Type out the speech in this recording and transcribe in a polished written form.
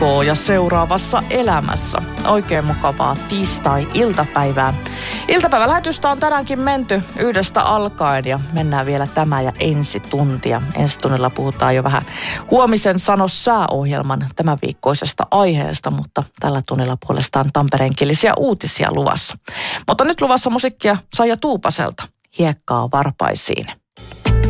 ja seuraavassa elämässä. Oikein mukavaa tiistai-iltapäivää. Iltapäivälähetystä on tänäänkin menty 1 alkaen ja mennään vielä tämä ja ensi tuntia. Ensi tunnilla puhutaan jo vähän huomisen Sano sääohjelman tämän viikkoisesta aiheesta, mutta tällä tunnilla puolestaan tampereenkielisiä uutisia luvassa. Mutta nyt luvassa musiikkia Saija Tuupaselta. Hiekkaa varpaisiin.